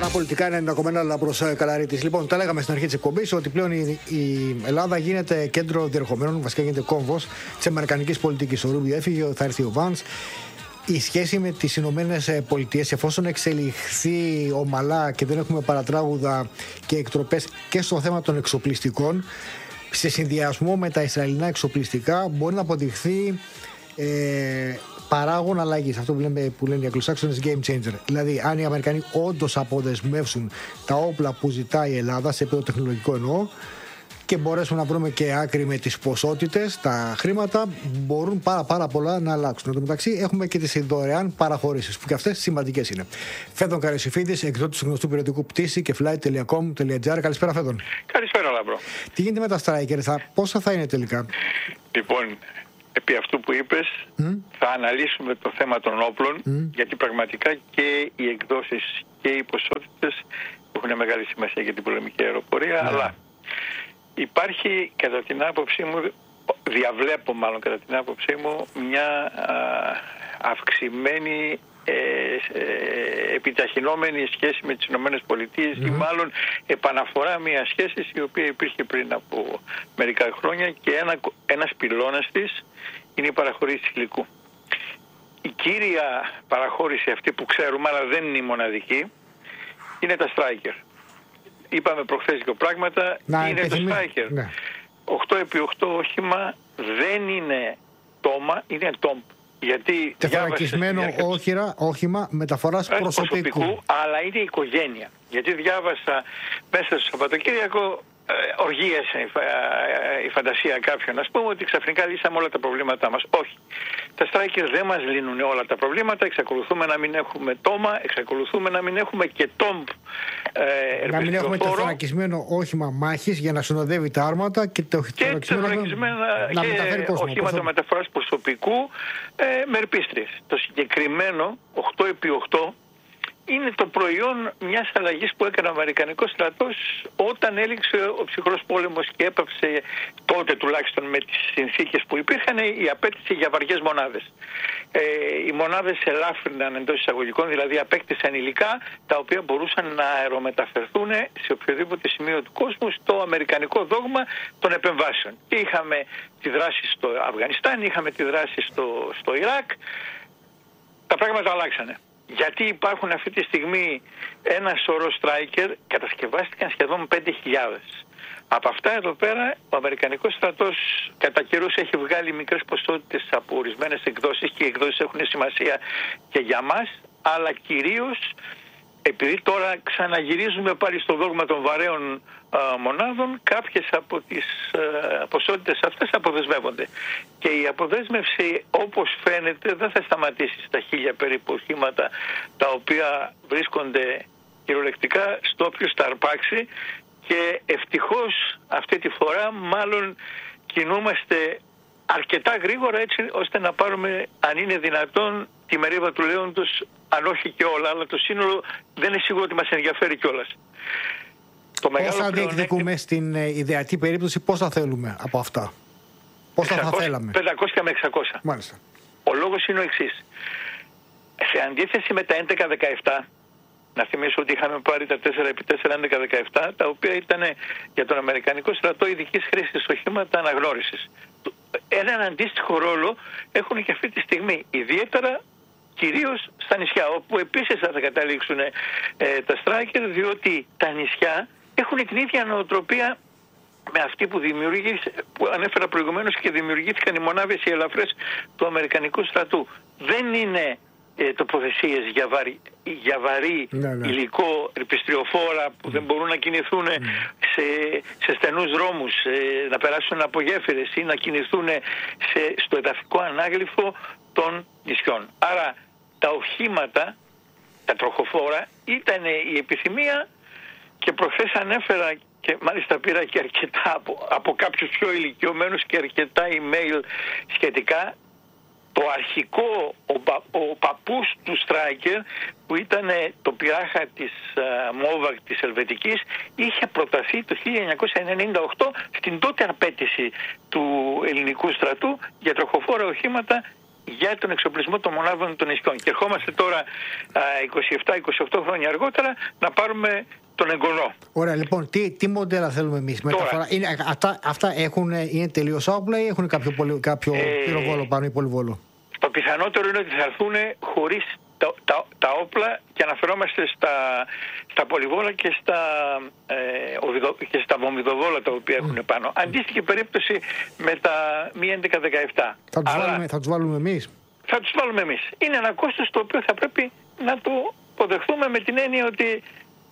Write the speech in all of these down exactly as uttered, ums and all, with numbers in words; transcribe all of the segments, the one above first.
πολιτικά ενενήντα κόμμα ένα Λάμπρος Καλαρίτης. Λοιπόν, τα λέγαμε στην αρχή της εκπομπής ότι πλέον η, η Ελλάδα γίνεται κέντρο διερχομένων, βασικά γίνεται κόμβος της αμερικανικής πολιτικής. Ο Ρούμπιο έφυγε, θα έρθει ο Βάνς. Η σχέση με τις Ηνωμένες Πολιτείες, εφόσον εξελιχθεί ομαλά και δεν έχουμε παρατράγουδα και εκτροπές και στο θέμα των εξοπλιστικών, σε συνδυασμό με τα Ισραηλινά εξοπλιστικά, μπορεί να αποδειχθεί ε, παράγων αλλαγής. Αυτό που, λέμε, που λένε οι Αγγλοσάξονες game changer. Δηλαδή, αν οι Αμερικανοί όντως αποδεσμεύσουν τα όπλα που ζητάει η Ελλάδα, σε επίπεδο τεχνολογικό εννοώ, και μπορέσουμε να βρούμε και άκρη με τις ποσότητες, τα χρήματα, μπορούν πάρα πάρα πολλά να αλλάξουν. Εν τω μεταξύ έχουμε και τις δωρεάν παραχωρήσεις, που και αυτές σημαντικές είναι. Φέδων Καρεσιφίδης, εκδότης του γνωστού περιοδικού Πτήση και flight τελεία com τελεία τζι άρ. Καλησπέρα, Φέδων. Καλησπέρα, Λάμπρο. Τι γίνεται με τα Striker, θα, πόσα θα είναι τελικά? Λοιπόν, επί αυτού που είπες, mm. θα αναλύσουμε το θέμα των όπλων, mm. γιατί πραγματικά και οι εκδόσεις και οι ποσότητες έχουν μεγάλη σημασία για την πολεμική αεροπορία, yeah. αλλά υπάρχει, κατά την άποψή μου, διαβλέπω μάλλον κατά την άποψή μου, μια α, αυξημένη ε, ε, επιταχυνόμενη σχέση με τις Ηνωμένες Πολιτείες mm-hmm. ή μάλλον επαναφορά μια σχέση η οποία υπήρχε πριν από μερικά χρόνια και ένα, ένας πυλώνας της είναι η παραχωρήση υλικού. Η κύρια παραχώρηση αυτή που ξέρουμε, αλλά δεν είναι η μοναδική, είναι τα Striker. Είπαμε προχθές δύο πράγματα, να, είναι το Striker. Ναι. οκτώ επί οκτώ όχημα δεν είναι τόμα, είναι τόμπ. Γιατί τεφαρακισμένο διάβασα... όχυρα, όχημα μεταφοράς προσωπικού. προσωπικού. Αλλά είναι οικογένεια. Γιατί διάβασα μέσα στο Σαββατοκύριακο ε, οργίασε η, φα... η φαντασία κάποιων. Ας πούμε ότι ξαφνικά λύσαμε όλα τα προβλήματά μας. Όχι. Τα Striker δεν μας λύνουν όλα τα προβλήματα. Εξακολουθούμε να μην έχουμε τόμα, εξακολουθούμε να μην έχουμε και τόμπ. Ε, να μην έχουμε τεφαρακισμένο όχημα μάχης για να συνοδεύει τα άρματα και το τεφαρακισμένα να, να μεταφέρει κόσμο. Οχήματα μεταφοράς προσωπικού ε, με ερπίστριες. Το συγκεκριμένο οκτώ επί οκτώ είναι το προϊόν μιας αλλαγής που έκανε ο Αμερικανικός στρατός όταν έληξε ο ψυχρός πόλεμος και έπαυσε τότε τουλάχιστον με τις συνθήκες που υπήρχαν η απέτηση για βαριές μονάδες. Ε, οι μονάδες ελάφρυναν εντός εισαγωγικών, δηλαδή απέκτησαν υλικά τα οποία μπορούσαν να αερομεταφερθούν σε οποιοδήποτε σημείο του κόσμου στο αμερικανικό δόγμα των επεμβάσεων. Και είχαμε τη δράση στο Αφγανιστάν, είχαμε τη δράση στο, στο Ιράκ. Τα πράγματα αλλάξανε. Γιατί υπάρχουν αυτή τη στιγμή ένα σωρό Striker, κατασκευάστηκαν σχεδόν πέντε χιλιάδες. Από αυτά εδώ πέρα ο Αμερικανικός στρατός κατά καιρούς έχει βγάλει μικρές ποσότητες από ορισμένες εκδόσεις και οι εκδόσεις έχουν σημασία και για μας, αλλά κυρίως επειδή τώρα ξαναγυρίζουμε πάλι στο δόγμα των βαρέων α, μονάδων, κάποιες από τις α, ποσότητες αυτές αποδεσμεύονται. Και η αποδέσμευση, όπως φαίνεται, δεν θα σταματήσει στα χίλια περίπου οχήματα τα οποία βρίσκονται κυριολεκτικά στο όποιος τα αρπάξει, και ευτυχώς αυτή τη φορά μάλλον κινούμαστε αρκετά γρήγορα έτσι ώστε να πάρουμε, αν είναι δυνατόν, τη μερίδα του λέοντος, αν όχι και όλα, αλλά το σύνολο δεν είναι σίγουρο ότι μας ενδιαφέρει κιόλας. Πώς θα διεκδικούμε στην ε, ιδεατή περίπτωση, πώς θα θέλουμε από αυτά? Πώς θα, θα θέλαμε? πεντακόσια με εξακόσια. Μάλιστα. Ο λόγος είναι ο εξής. Σε αντίθεση με τα έντεκα δεκαεπτά, να θυμίσω ότι είχαμε πάρει τα τέσσερα επί τέσσερα έντεκα δεκαεπτά, τα οποία ήταν για τον Αμερικανικό στρατό ειδικής χρήσης οχήματα αναγνώρισης. Έναν αντίστοιχο ρόλο έχουν και αυτή τη στιγμή, ιδιαίτερα κυρίως στα νησιά, όπου επίσης θα καταλήξουν ε, τα Striker, διότι τα νησιά έχουν την ίδια νοοτροπία με αυτή που, που ανέφερα προηγουμένως και δημιουργήθηκαν οι μονάδες οι ελαφρές του Αμερικανικού στρατού. Δεν είναι ε, τοποθεσίες για βαρύ, για βαρύ ναι, ναι. υλικό, ερπιστριοφόρα που δεν μπορούν να κινηθούν mm. σε, σε στενούς δρόμους, ε, να περάσουν από γέφυρες ή να κινηθούν σε, στο εδαφικό ανάγλυφο των νησιών. Άρα τα οχήματα, τα τροχοφόρα ήταν η επιθυμία, και προχθές ανέφερα και μάλιστα πήρα και αρκετά από, από κάποιους πιο ηλικιωμένους και αρκετά email σχετικά. Το αρχικό, ο, πα, ο παππούς του Striker, που ήταν το πυράχα της Μόβακ uh, της Ελβετικής, είχε προταθεί το χίλια εννιακόσια ενενήντα οκτώ στην τότε απέτηση του ελληνικού στρατού για τροχοφόρα οχήματα για τον εξοπλισμό των μονάδων των νησιών. Και ερχόμαστε τώρα είκοσι επτά είκοσι οκτώ χρόνια αργότερα να πάρουμε τον εγγονό. Ωραία, λοιπόν, τι, τι μοντέλα θέλουμε εμείς? Μεταφορά. Είναι, αυτά αυτά έχουν, είναι τελείως όπλα ή έχουν κάποιο, πολυ, κάποιο ε, πυροβόλο πάνω ή πολυβόλο? Το πιθανότερο είναι ότι θα έρθουν χωρίς τα, τα, τα όπλα, και αναφερόμαστε στα, στα πολυβόλα και στα, ε, οβιδο, και στα βομβιδοβόλα τα οποία έχουν πάνω. Αντίστοιχη περίπτωση με τα μη έντεκα δεκαεπτά. Θα τους, Αλλά, βάλουμε, θα τους βάλουμε εμείς? Θα τους βάλουμε εμείς. Είναι ένα κόστος το οποίο θα πρέπει να το αποδεχθούμε, με την έννοια ότι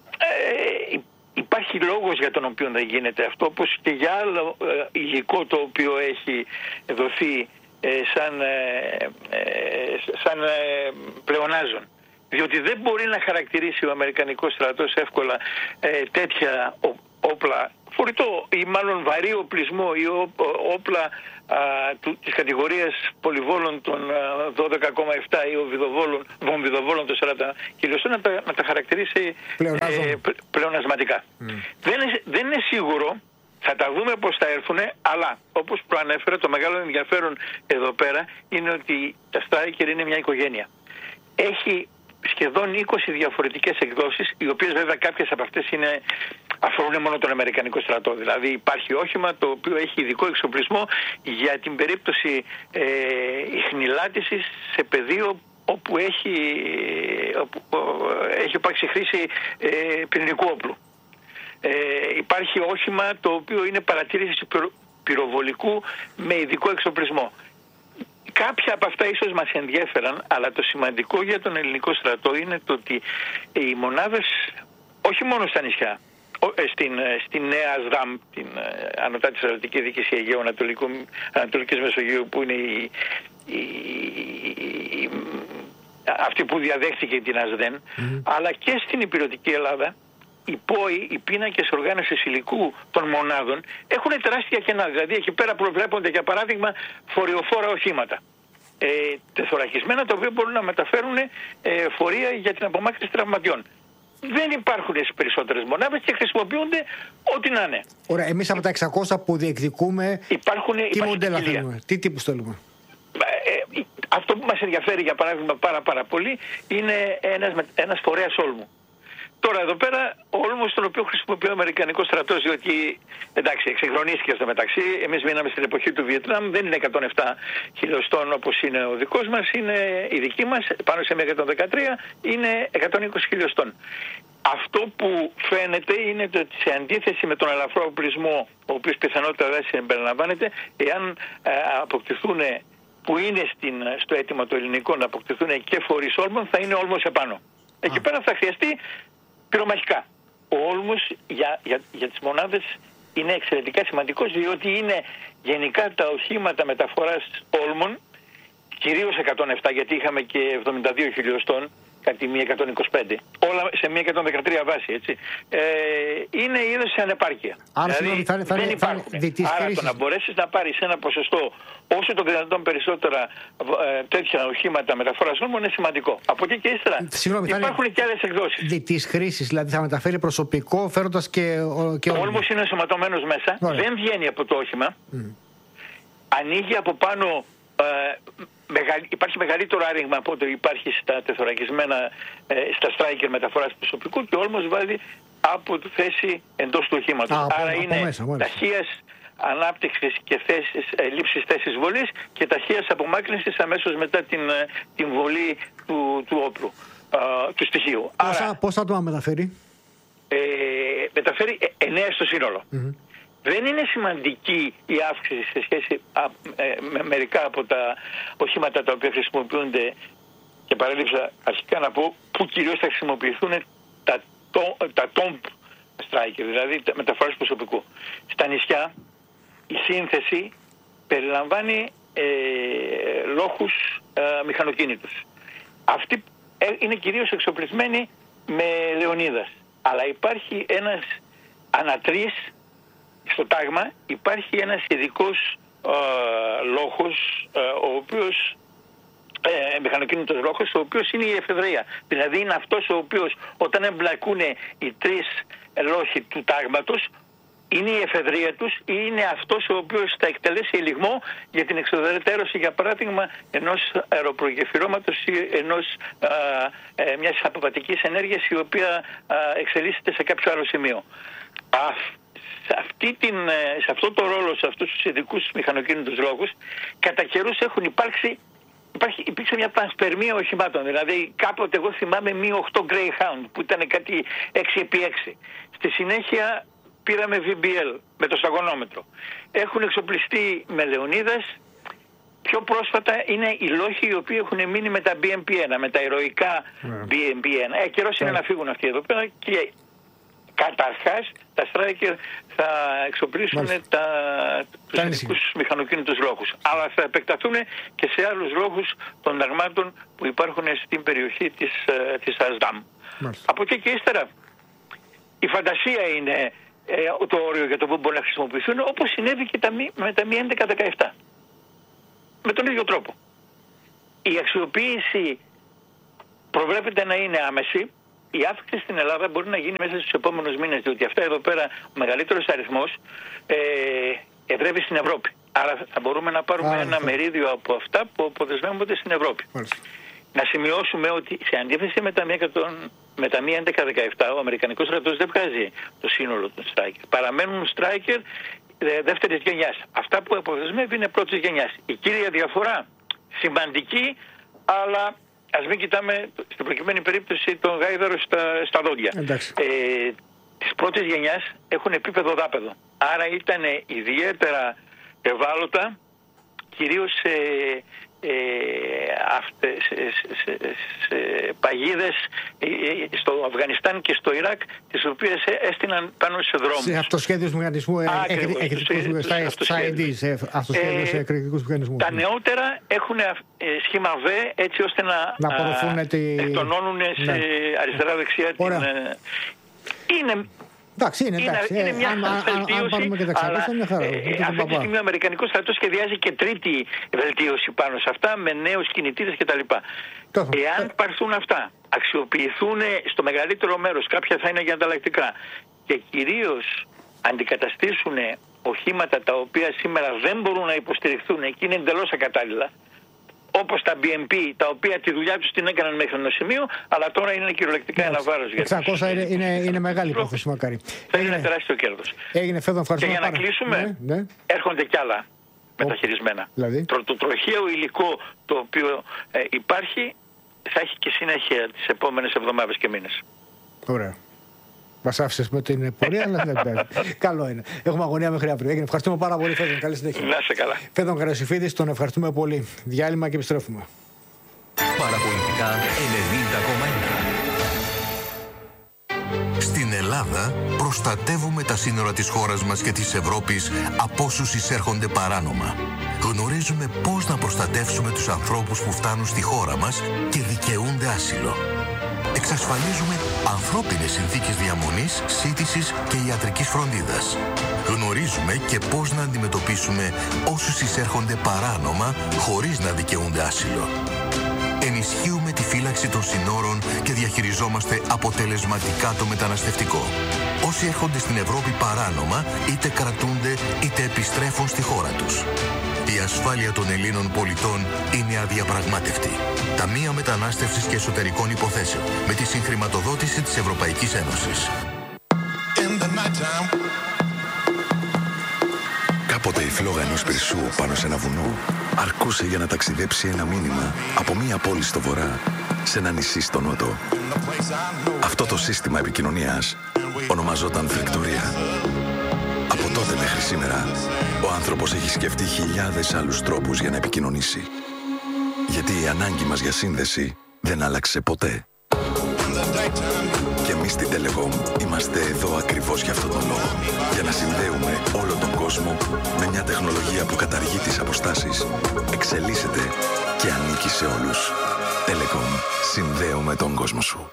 ε, υπάρχει λόγος για τον οποίο δεν γίνεται αυτό, όπως και για άλλο ε, υλικό το οποίο έχει δοθεί ε, σαν, ε, ε, σαν ε, πλεονάζον. Διότι δεν μπορεί να χαρακτηρίσει ο Αμερικανικός στρατός εύκολα ε, τέτοια όπλα, φορητό ή μάλλον βαρύ οπλισμό ή ό, όπλα α, του, της κατηγορίας πολυβόλων των δώδεκα κόμμα επτά ή βομβιδοβόλων των σαράντα χιλιοστών να τα, να τα χαρακτηρίσει ε, πλεονασματικά. Mm. Δεν, είναι, δεν είναι σίγουρο, θα τα δούμε πώς θα έρθουν, αλλά όπως προανέφερα, το μεγάλο ενδιαφέρον εδώ πέρα είναι ότι τα Stryker είναι μια οικογένεια. Έχει σχεδόν είκοσι διαφορετικές εκδόσεις, οι οποίες βέβαια κάποιες από αυτές είναι, αφορούν μόνο τον Αμερικανικό στρατό. Δηλαδή υπάρχει όχημα το οποίο έχει ειδικό εξοπλισμό για την περίπτωση ε, ιχνηλάτησης σε πεδίο όπου έχει, όπου, έχει υπάρξει χρήση ε, πυρηνικού όπλου. Ε, υπάρχει όχημα το οποίο είναι παρατήρηση πυροβολικού με ειδικό εξοπλισμό. Κάποια από αυτά ίσως μας ενδιέφεραν, αλλά το σημαντικό για τον ελληνικό στρατό είναι το ότι οι μονάδες, όχι μόνο στα νησιά, στην, στην Νέα ΑΣΔΑΜ, την Ανωτάτη Στρατιωτική Διοίκηση Αιγαίου Ανατολικής Μεσογείου, που είναι η, η, η, αυτή που διαδέχθηκε την ΑΣΔΕΝ, mm. αλλά και στην υπηρετική Ελλάδα, οι ΠΟΗ, οι πίνακες οργάνωσης υλικού των μονάδων έχουν τεράστια κενά. Δηλαδή εκεί πέρα προβλέπονται για παράδειγμα φορειοφόρα οχήματα. Ε, τεθωρακισμένα, τα οποία μπορούν να μεταφέρουν ε, φορεία για την απομάκρυνση τραυματιών. Δεν υπάρχουν στις περισσότερες μονάδες και χρησιμοποιούνται ό,τι να είναι. Ωραία, εμείς από τα εξακόσια που διεκδικούμε, υπάρχουν, τι μοντέλα θέλουμε, τι τύπους θέλουμε? Ε, αυτό που μας ενδιαφέρει για παράδειγμα πάρα πάρα πολύ είναι ένας, ένας φορέας όλμου. Τώρα εδώ πέρα ο όλμος τον οποίο χρησιμοποιεί ο Αμερικανικός στρατός, διότι εντάξει εξυγχρονίστηκε στο μεταξύ, εμείς μείναμε στην εποχή του Βιετνάμ, δεν είναι εκατόν επτά χιλιοστών όπως είναι ο δικός μας, είναι η δική μας πάνω σε μια εκατόν δεκατρία είναι εκατόν είκοσι χιλιοστών. Αυτό που φαίνεται είναι ότι σε αντίθεση με τον ελαφρό οπλισμό, ο οποίος πιθανότητα δεν συμπεριλαμβάνεται, εάν ε, αποκτηθούν, που είναι στην, στο αίτημα το ελληνικό, να αποκτηθούν και φορείς όλμων, θα είναι όλμος επάνω. Εκεί πέρα θα χρειαστεί πυρομαχικά. Ο όλμος για, για, για τις μονάδες είναι εξαιρετικά σημαντικός, διότι είναι γενικά τα οχήματα μεταφοράς όλμων, κυρίως εκατόν επτά, γιατί είχαμε και εβδομήντα δύο χιλιοστών, κάτι μία εκατόν είκοσι πέντε, όλα σε μία εκατόν δεκατρία βάση, έτσι. Ε, είναι είδος σε ανεπάρκεια. Άρα, δηλαδή θα, θα, δεν υπάρχουν. Άρα το να μπορέσεις να πάρεις ένα ποσοστό όσο το δυνατόν περισσότερα ε, τέτοια οχήματα μεταφοράς όλμων είναι σημαντικό. Από εκεί και ύστερα Συγγνώμη, υπάρχουν είναι... και άλλες εκδόσεις. Διτής χρήσης, δηλαδή θα μεταφέρει προσωπικό φέροντας και, ο, και ο όλμος είναι ενσωματωμένος μέσα, Ωραία. δεν βγαίνει από το όχημα, mm. ανοίγει από πάνω. Ε, μεγαλ, υπάρχει μεγαλύτερο άριγμα από ό,τι υπάρχει στα τεθωρακισμένα, ε, στα Stryker μεταφοράς προσωπικού, και όλμος βάζει από τη θέση εντός του οχήματος. Α, Άρα από, είναι ταχείας ανάπτυξης και θέσης, ε, λήψης θέσης βολής και ταχείας απομάκρυνσης αμέσως μετά την, την βολή του, του όπλου, ε, του στοιχείου. Πόσα, Άρα, πόσα άτομα μεταφέρει? Ε, μεταφέρει εννέα στο σύνολο. Mm-hmm. Δεν είναι σημαντική η αύξηση σε σχέση με μερικά από τα οχήματα τα οποία χρησιμοποιούνται, και παρέλειψα αρχικά να πω που κυρίως θα χρησιμοποιηθούν τα, τα Tomb Stryker, δηλαδή τα μεταφορές προσωπικού. Στα νησιά η σύνθεση περιλαμβάνει ε, λόχους ε, μηχανοκίνητους. Αυτοί ε, είναι κυρίως εξοπλισμένοι με Λεωνίδας, αλλά υπάρχει ένας ανατρής. Στο τάγμα υπάρχει ένας ειδικός ε, λόχος, ε, ο οποίος, ε, μηχανοκίνητος λόχος, ο οποίος είναι η εφεδρεία. Δηλαδή είναι αυτός ο οποίος όταν εμπλακούν οι τρεις λόχοι του τάγματος, είναι η εφεδρεία τους ή είναι αυτός ο οποίος θα εκτελέσει ελιγμό για την εξοδετερώση, για παράδειγμα, ενός αεροπρογεφυρώματος ή ενός, α, ε, μιας αποβατικής ενέργειας η οποία α, εξελίσσεται σε κάποιο άλλο σημείο. Α, σε, αυτή την, σε αυτό το ρόλο, σε αυτούς τους ειδικούς μηχανοκίνητους λόγους, κατά καιρούς έχουν υπάρξει Υπάρχει, υπήρξε μια πανσπερμία οχημάτων. Δηλαδή, κάποτε εγώ θυμάμαι μία οκτώ Greyhound που ήταν κάτι έξι επί έξι. Στη συνέχεια πήραμε βι μπι ελ με το σταγονόμετρο. Έχουν εξοπλιστεί με Λεωνίδας. Πιο πρόσφατα είναι οι λόχοι οι οποίοι έχουν μείνει με τα μπι εμ πι ένα, με τα ηρωικά yeah. μπι εμ πι ένα. Ε, καιρός είναι yeah. να φύγουν αυτοί εδώ πέρα και καταρχάς τα Stryker θα εξοπλίσουν τα, τους ειδικούς μηχανοκίνητους λόγους. Αλλά θα επεκταθούν και σε άλλους λόγους των ταγμάτων που υπάρχουν στην περιοχή της, της Ασδάμ. Από εκεί και ύστερα η φαντασία είναι ε, το όριο για το που μπορούν να χρησιμοποιηθούν, όπως συνέβη και τα, με τα μη έντεκα δεκαεπτά. Με τον ίδιο τρόπο. Η αξιοποίηση προβλέπεται να είναι άμεση. Η αύξηση στην Ελλάδα μπορεί να γίνει μέσα στους επόμενους μήνες, διότι αυτά εδώ πέρα ο μεγαλύτερος αριθμός ε, ευρεύει στην Ευρώπη. Άρα θα μπορούμε να πάρουμε Άρα, ένα αυτό. μερίδιο από αυτά που αποδεσμεύονται στην Ευρώπη. Μάλιστα. Να σημειώσουμε ότι σε αντίθεση με τα, με τα μη έντεκα δεκαεπτά, ο Αμερικανικός στρατός δεν βγάζει το σύνολο των Stryker. Παραμένουν Stryker ε, δεύτερης γενιάς. Αυτά που αποδεσμεύει είναι πρώτης γενιάς. Η κύρια διαφορά, σημαντική, αλλά ας μην κοιτάμε στην προκειμένη περίπτωση τον γάιδαρο στα, στα δόντια. Ε, της πρώτης γενιάς έχουν επίπεδο δάπεδο. Άρα ήταν ιδιαίτερα ευάλωτα, κυρίως σε, ε, αυτές, σε, σε, σε παγίδες στο Αφγανιστάν και στο Ιράκ, τις οποίες έστειναν πάνω σε δρόμους. Σε αυτοσχέδιους μηχανισμού, αυτοσχέδιους εκρηκτικούς μηχανισμού. Τα νεότερα έχουν σχήμα V, έτσι ώστε να, να απορροφούν τη... εκτονώνουν σε ναι. αριστερά-δεξιά την... Είναι... Εντάξει, είναι, εντάξει. είναι, είναι μια αν, βελτίωση, αλλά ε, αυτή τη στιγμή ο Αμερικανικός στρατός σχεδιάζει και τρίτη βελτίωση πάνω σε αυτά με νέους κινητήρες κτλ. Εάν πάρθουν αυτά, αξιοποιηθούν στο μεγαλύτερο μέρος, κάποια θα είναι για ανταλλακτικά και κυρίως αντικαταστήσουν οχήματα τα οποία σήμερα δεν μπορούν να υποστηριχθούν και είναι εντελώς ακατάλληλα, όπως τα μπι εμ πι, τα οποία τη δουλειά τους την έκαναν μέχρι ένα σημείο, αλλά τώρα είναι κυριολεκτικά ένα βάρος. εξακόσια είναι, είναι, είναι μεγάλη υπόθεση, μακάρι. Θα είναι τεράστιο κέρδος. Έγινε, Φέδων, ευχαριστούμε. Και για να κλείσουμε, ναι, ναι. έρχονται κι άλλα μεταχειρισμένα. Δηλαδή. Το, το τροχαίο υλικό το οποίο ε, υπάρχει θα έχει και συνέχεια τις επόμενες εβδομάδες και μήνες. Ωραία. Μας άφησες με την πορεία, αλλά δεν πειράζει. Καλό είναι. Έχουμε αγωνία μέχρι αύριο. Έγινε. Ευχαριστούμε πάρα πολύ, Φέδων. Καλή συνέχεια. Να είσαι καλά. Φέδων Γερασιφίδης, τον ευχαριστούμε πολύ. Διάλειμμα και επιστρέφουμε. Παραπολιτικά ενενήντα κόμμα ένα. Στην Ελλάδα προστατεύουμε τα σύνορα της χώρας μας και της Ευρώπης από όσους εισέρχονται παράνομα. Γνωρίζουμε πώς να προστατεύσουμε τους ανθρώπους που φτάνουν στη χώρα μας και δικαιούνται άσυλο. Εξασφαλίζουμε ανθρώπινες συνθήκες διαμονής, σύντησης και ιατρικής φροντίδας. Γνωρίζουμε και πώς να αντιμετωπίσουμε όσους εισέρχονται παράνομα χωρίς να δικαιούνται άσυλο. Ενισχύουμε τη φύλαξη των συνόρων και διαχειριζόμαστε αποτελεσματικά το μεταναστευτικό. Όσοι έρχονται στην Ευρώπη παράνομα, είτε κρατούνται είτε επιστρέφουν στη χώρα τους. Η ασφάλεια των Ελλήνων πολιτών είναι αδιαπραγμάτευτη. Ταμεία Μετανάστευσης και Εσωτερικών Υποθέσεων με τη συγχρηματοδότηση της Ευρωπαϊκής Ένωσης. Κάποτε η φλόγα ενός πυρσού πάνω σε ένα βουνό αρκούσε για να ταξιδέψει ένα μήνυμα από μία πόλη στο βορρά σε ένα νησί στο νότο. Αυτό το σύστημα επικοινωνίας ονομαζόταν φρεκτορία. Από τότε μέχρι σήμερα, ο άνθρωπος έχει σκεφτεί χιλιάδες άλλους τρόπους για να επικοινωνήσει. Γιατί η ανάγκη μας για σύνδεση δεν άλλαξε ποτέ. Και εμείς στην Telecom είμαστε εδώ ακριβώς για αυτόν τον λόγο. Για να συνδέουμε όλο τον κόσμο με μια τεχνολογία που καταργεί τις αποστάσεις, εξελίσσεται και ανήκει σε όλους. Telecom. Συνδέουμε τον κόσμο σου.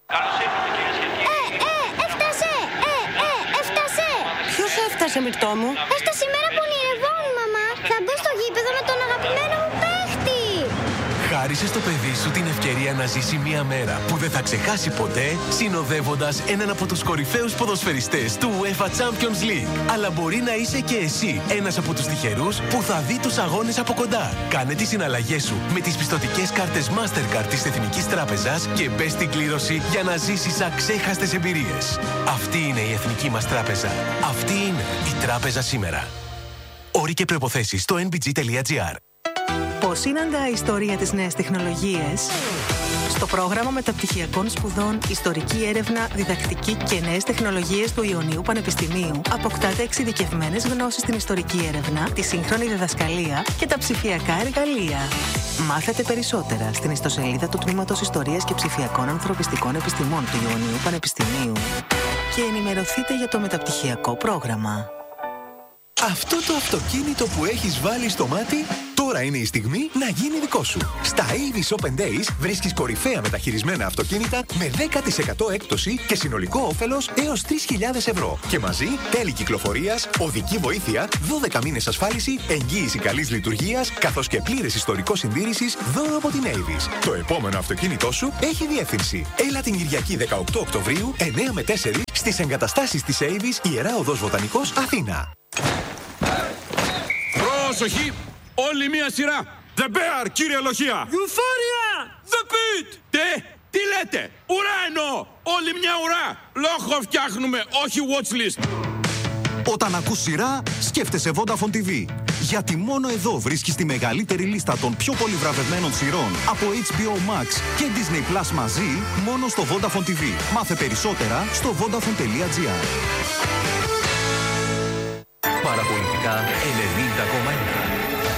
Έφτασε, Μυρτώ μου. Έφτασε η μέρα που ονειρευόμουν, μαμά. Θα μπω στο γήπεδο με τον αγαπημένο μου παίχτη. Χάρισε στο παιδί σου την ευκαιρία να ζήσει μια μέρα που δεν θα ξεχάσει ποτέ, συνοδεύοντας έναν από τους κορυφαίους ποδοσφαιριστές του UEFA Champions League. Αλλά μπορεί να είσαι και εσύ ένας από τους τυχερούς που θα δει τους αγώνες από κοντά. Κάνε τις συναλλαγές σου με τις πιστωτικές κάρτες Mastercard της Εθνικής Τράπεζας και μπες στην κλήρωση για να ζήσεις αξέχαστες εμπειρίες. Αυτή είναι η Εθνική μας Τράπεζα. Αυτή είναι η Τράπεζα σήμερα. Όροι και προϋποθέσεις στο εν μπι τζι τελεία τζι άρ. Πώς συναντά η ιστορία της νέας τεχνολογίες? Στο πρόγραμμα μεταπτυχιακών σπουδών Ιστορική Έρευνα, Διδακτική και Νέες Τεχνολογίες του Ιωνίου Πανεπιστημίου αποκτάτε εξειδικευμένες γνώσεις στην ιστορική έρευνα, τη σύγχρονη διδασκαλία και τα ψηφιακά εργαλεία. Μάθετε περισσότερα στην ιστοσελίδα του Τμήματος Ιστορίας και Ψηφιακών Ανθρωπιστικών Επιστημών του Ιωνίου Πανεπιστημίου και ενημερωθείτε για το μεταπτυχιακό πρόγραμμα. Αυτό το αυτοκίνητο που έχεις βάλει στο μάτι, τώρα είναι η στιγμή να γίνει δικό σου. Στα Avis Open Days βρίσκεις κορυφαία μεταχειρισμένα αυτοκίνητα με δέκα τοις εκατό έκπτωση και συνολικό όφελος έως τρεις χιλιάδες ευρώ. Και μαζί τέλη κυκλοφορίας, οδική βοήθεια, δώδεκα μήνες ασφάλιση, εγγύηση καλής λειτουργίας, καθώς και πλήρες ιστορικό συντήρησης δώρο από την Avis. Το επόμενο αυτοκίνητό σου έχει διεύθυνση. Έλα την Κυριακή δεκαοκτώ Οκτωβρίου, εννέα με τέσσερα, στις εγκαταστάσεις της Avis, Ιερά Οδός Βοτανικός, Αθήνα. Προσοχή! Όλη μία σειρά! The Bear, κύριε Λοχεία! Euphoria! The Pit! Τε, τι λέτε! Ουρά εννοώ! Όλη μια ουρά! Λόγο φτιάχνουμε, όχι watchlist! Όταν ακούς σειρά, σκέφτεσαι Vodafone τι βι. Γιατί μόνο εδώ βρίσκεις τη μεγαλύτερη λίστα των πιο πολύ βραβευμένων σειρών από έιτς μπι ο Max και Disney Plus μαζί, μόνο στο Vodafone τι βι. Μάθε περισσότερα στο vodafone τελεία τζι άρ. Παραπολιτικά ενενήντα κόμμα ένα.